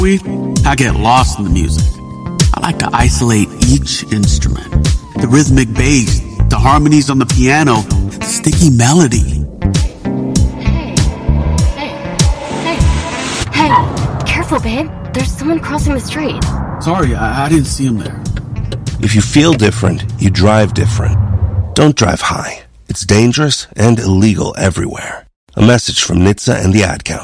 I get lost in the music. I like to isolate each instrument. The rhythmic bass, the harmonies on the piano, the sticky melody. Hey, careful, babe. There's someone crossing the street. Sorry, I didn't see him there. If you feel different, you drive different. Don't drive high. It's dangerous and illegal everywhere. A message from NHTSA and the Ad Council.